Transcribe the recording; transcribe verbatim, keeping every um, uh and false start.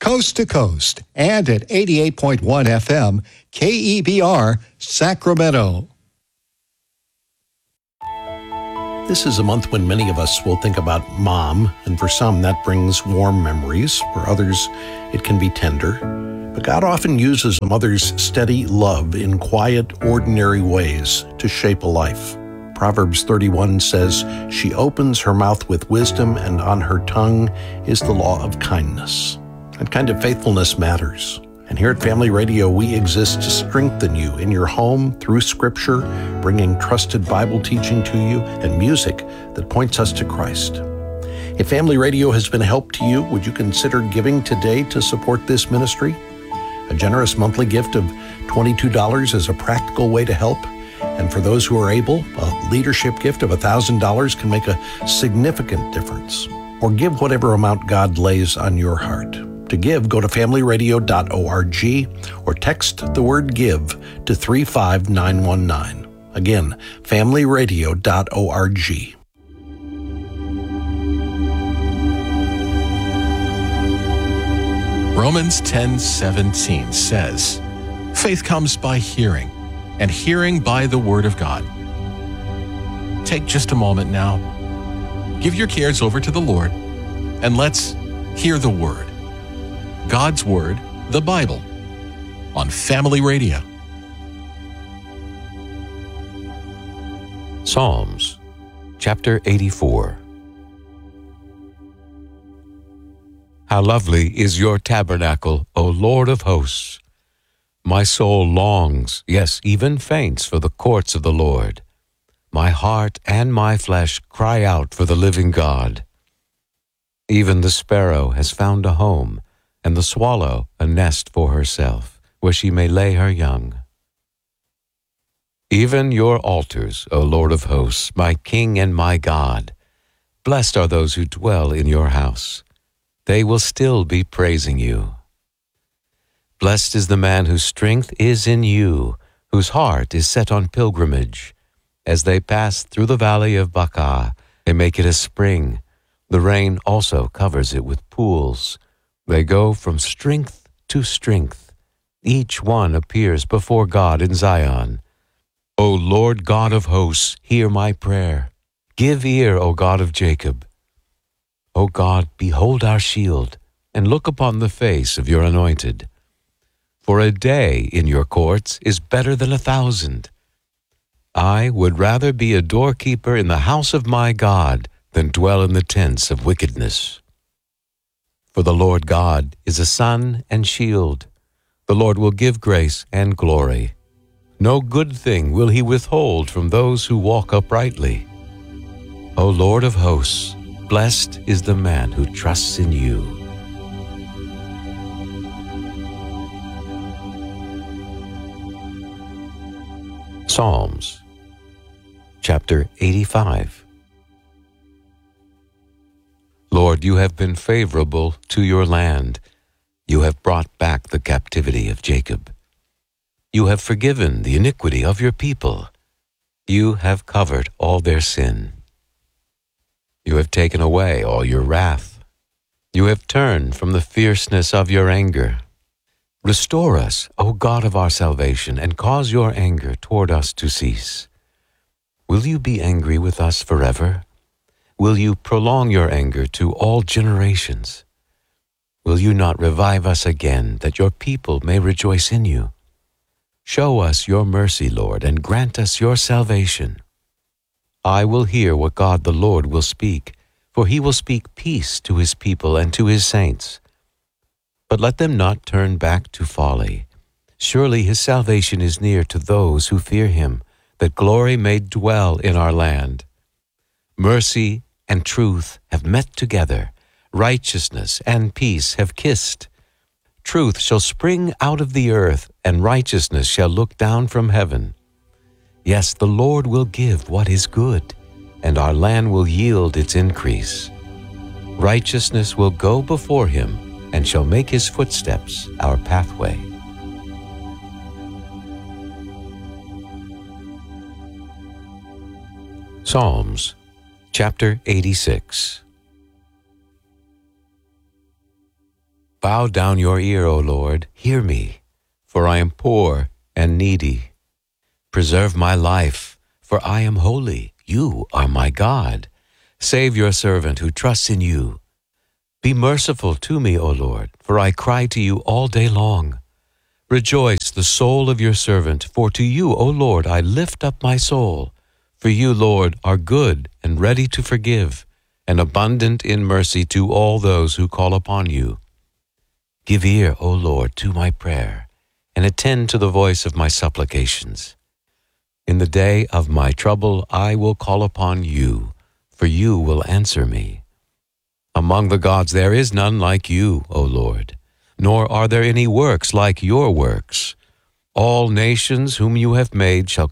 coast to coast, and at eighty-eight point one F M, K E B R, Sacramento. This is a month when many of us will think about mom, and for some that brings warm memories. For others, it can be tender. But God often uses a mother's steady love in quiet, ordinary ways to shape a life. Proverbs thirty-one says, "She opens her mouth with wisdom, and on her tongue is the law of kindness." That kind of faithfulness matters. And here at Family Radio, we exist to strengthen you in your home through Scripture, bringing trusted Bible teaching to you and music that points us to Christ. If Family Radio has been a help to you, would you consider giving today to support this ministry? A generous monthly gift of twenty-two dollars is a practical way to help. And for those who are able, a leadership gift of one thousand dollars can make a significant difference. Or give whatever amount God lays on your heart. To give, go to family radio dot org or text the word GIVE to three five nine one nine. Again, family radio dot org. Romans ten seventeen says, "Faith comes by hearing, and hearing by the Word of God." Take just a moment now. Give your cares over to the Lord, and let's hear the Word. God's Word, the Bible, on Family Radio. Psalms, chapter eighty-four. How lovely is your tabernacle, O Lord of hosts! My soul longs, yes, even faints, for the courts of the Lord. My heart and my flesh cry out for the living God. Even the sparrow has found a home, and the swallow a nest for herself, where she may lay her young. Even your altars, O Lord of hosts, my King and my God. Blessed are those who dwell in your house. They will still be praising you. Blessed is the man whose strength is in you, whose heart is set on pilgrimage. As they pass through the valley of Baca, they make it a spring. The rain also covers it with pools. They go from strength to strength. Each one appears before God in Zion. O Lord God of hosts, hear my prayer. Give ear, O God of Jacob. O God, behold our shield, and look upon the face of your anointed. For a day in your courts is better than a thousand. I would rather be a doorkeeper in the house of my God than dwell in the tents of wickedness. For the Lord God is a sun and shield. The Lord will give grace and glory. No good thing will he withhold from those who walk uprightly. O Lord of hosts, blessed is the man who trusts in you. Psalms, chapter eighty-five. Lord, you have been favorable to your land. You have brought back the captivity of Jacob. You have forgiven the iniquity of your people. You have covered all their sin. You have taken away all your wrath. You have turned from the fierceness of your anger. Restore us, O God of our salvation, and cause your anger toward us to cease. Will you be angry with us forever? Will you prolong your anger to all generations? Will you not revive us again, that your people may rejoice in you? Show us your mercy, Lord, and grant us your salvation. I will hear what God the Lord will speak, for he will speak peace to his people and to his saints. But let them not turn back to folly. Surely his salvation is near to those who fear him, that glory may dwell in our land. Mercy and truth have met together. Righteousness and peace have kissed. Truth shall spring out of the earth, and righteousness shall look down from heaven. Yes, the Lord will give what is good, and our land will yield its increase. Righteousness will go before him, and shall make his footsteps our pathway. Psalms, chapter eighty-six. Bow down your ear, O Lord, hear me, for I am poor and needy. Preserve my life, for I am holy. You are my God. Save your servant who trusts in you. Be merciful to me, O Lord, for I cry to you all day long. Rejoice the soul of your servant, for to you, O Lord, I lift up my soul. For you, Lord, are good and ready to forgive, and abundant in mercy to all those who call upon you. Give ear, O Lord, to my prayer, and attend to the voice of my supplications. In the day of my trouble I will call upon you, for you will answer me. Among the gods there is none like you, O Lord, nor are there any works like your works. All nations whom you have made shall